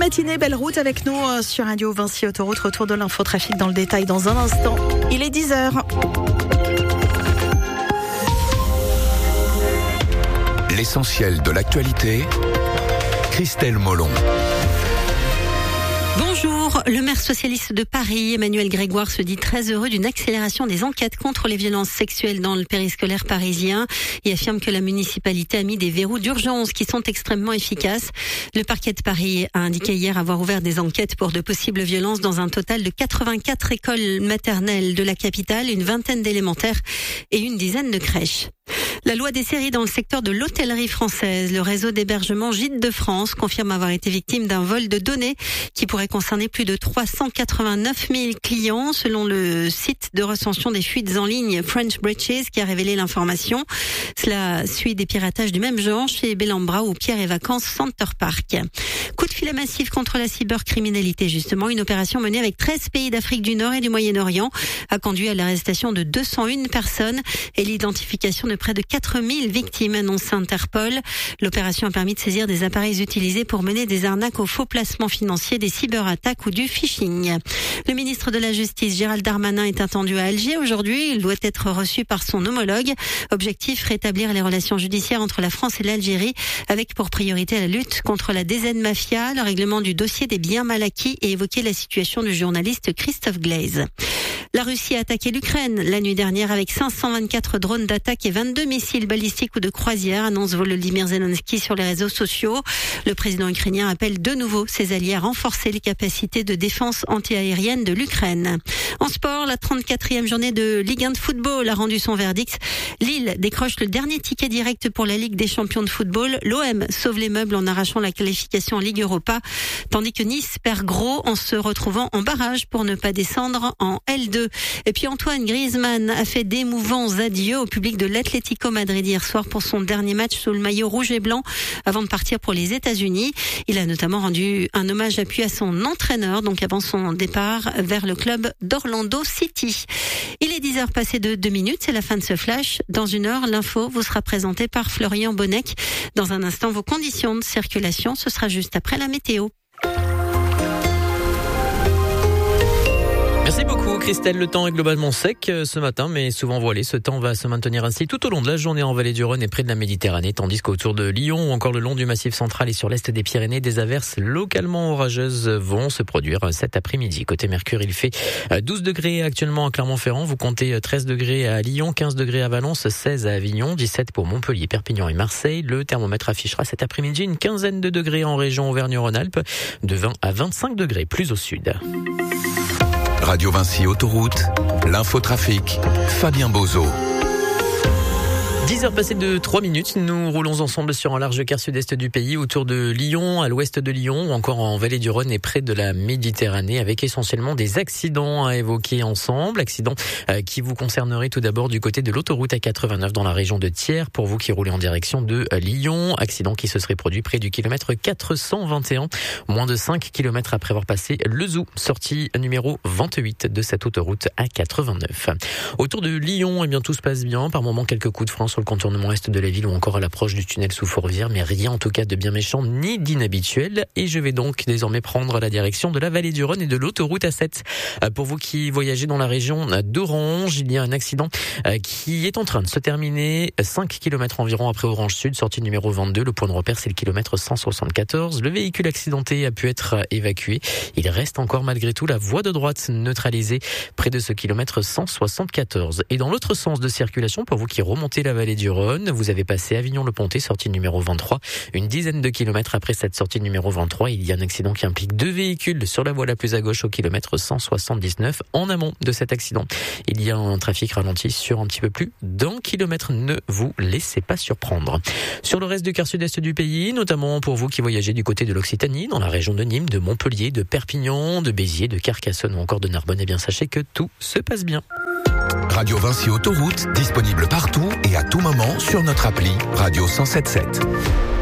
matinée, belle route avec nous sur Radio Vinci Autoroute. Retour de l'infotrafic dans le détail dans un instant. Il est 10h. L'essentiel de l'actualité, Christelle Molon. Bonjour, le maire socialiste de Paris, Emmanuel Grégoire, se dit très heureux d'une accélération des enquêtes contre les violences sexuelles dans le périscolaire parisien et affirme que la municipalité a mis des verrous d'urgence qui sont extrêmement efficaces. Le parquet de Paris a indiqué hier avoir ouvert des enquêtes pour de possibles violences dans un total de 84 écoles maternelles de la capitale, une vingtaine d'élémentaires et une dizaine de crèches. La loi des séries dans le secteur de l'hôtellerie française. Le réseau d'hébergement Gîtes de France confirme avoir été victime d'un vol de données qui pourrait concerner plus de 389 000 clients selon le site de recension des fuites en ligne French Bridges qui a révélé l'information. Cela suit des piratages du même genre chez Bellambra ou Pierre et Vacances Center Park. Coup de filet massif contre la cybercriminalité justement. Une opération menée avec 13 pays d'Afrique du Nord et du Moyen-Orient a conduit à l'arrestation de 201 personnes et l'identification de près de 4000 victimes, annonce Interpol. L'opération a permis de saisir des appareils utilisés pour mener des arnaques aux faux placements financiers, des cyberattaques ou du phishing. Le ministre de la Justice, Gérald Darmanin, est attendu à Alger aujourd'hui. Il doit être reçu par son homologue. Objectif, rétablir les relations judiciaires entre la France et l'Algérie, avec pour priorité la lutte contre la DZ Mafia, le règlement du dossier des biens mal acquis et évoquer la situation du journaliste Christophe Glaise. La Russie a attaqué l'Ukraine la nuit dernière avec 524 drones d'attaque et 22 missiles balistiques ou de croisière, annonce Volodymyr Zelensky sur les réseaux sociaux. Le président ukrainien appelle de nouveau ses alliés à renforcer les capacités de défense antiaérienne de l'Ukraine. En sport, la 34e journée de Ligue 1 de football a rendu son verdict. Lille décroche le dernier ticket direct pour la Ligue des champions de football. L'OM sauve les meubles en arrachant la qualification en Ligue Europa, tandis que Nice perd gros en se retrouvant en barrage pour ne pas descendre en L2. Et puis Antoine Griezmann a fait d'émouvants adieux au public de l'Atlético Madrid hier soir pour son dernier match sous le maillot rouge et blanc avant de partir pour les États-Unis. Il a notamment rendu un hommage appuyé à son entraîneur, donc avant son départ vers le club d'Orlando City. Il est 10h passé de 2 minutes, c'est la fin de ce flash. Dans une heure, l'info vous sera présentée par Florian Bonnec. Dans un instant, vos conditions de circulation, ce sera juste après la météo. Merci beaucoup Christelle, le temps est globalement sec ce matin mais souvent voilé. Ce temps va se maintenir ainsi tout au long de la journée en vallée du Rhône et près de la Méditerranée, tandis qu'autour de Lyon ou encore le long du Massif central et sur l'est des Pyrénées, des averses localement orageuses vont se produire cet après-midi. Côté Mercure, il fait 12 degrés actuellement à Clermont-Ferrand, vous comptez 13 degrés à Lyon, 15 degrés à Valence, 16 à Avignon, 17 pour Montpellier, Perpignan et Marseille. Le thermomètre affichera cet après-midi une quinzaine de degrés en région Auvergne-Rhône-Alpes, de 20 à 25 degrés plus au sud. Radio Vinci Autoroute, l'infotrafic, Fabien Bozo. 10h passées de 3 minutes, nous roulons ensemble sur un large quart sud-est du pays, autour de Lyon, à l'ouest de Lyon, ou encore en vallée du Rhône et près de la Méditerranée, avec essentiellement des accidents à évoquer ensemble. Accidents qui vous concerneraient tout d'abord du côté de l'autoroute A89 dans la région de Thiers, pour vous qui roulez en direction de Lyon. Accident qui se serait produit près du kilomètre 421, moins de 5 km après avoir passé le Zou, sortie numéro 28 de cette autoroute A89. Autour de Lyon, eh bien, tout se passe bien. Par moments, quelques coups de frein sur le contournement est de la ville ou encore à l'approche du tunnel sous Fourvière, mais rien en tout cas de bien méchant ni d'inhabituel. Et je vais donc désormais prendre la direction de la vallée du Rhône et de l'autoroute A7. Pour vous qui voyagez dans la région d'Orange, il y a un accident qui est en train de se terminer 5 km environ après Orange Sud, sortie numéro 22. Le point de repère, c'est le kilomètre 174. Le véhicule accidenté a pu être évacué. Il reste encore malgré tout la voie de droite neutralisée près de ce kilomètre 174. Et dans l'autre sens de circulation, pour vous qui remontez la vallée du Rhône, vous avez passé Avignon-le-Pontet, sortie numéro 23. Une dizaine de kilomètres après cette sortie numéro 23, il y a un accident qui implique 2 véhicules sur la voie la plus à gauche au kilomètre 179. En amont de cet accident, il y a un trafic ralenti sur un petit peu plus d'1 kilomètre. Ne vous laissez pas surprendre. Sur le reste du quart sud-est du pays, notamment pour vous qui voyagez du côté de l'Occitanie, dans la région de Nîmes, de Montpellier, de Perpignan, de Béziers, de Carcassonne ou encore de Narbonne, eh bien sachez que tout se passe bien. Radio Vinci Autoroute, disponible partout et à tout moment sur notre appli Radio 107.7.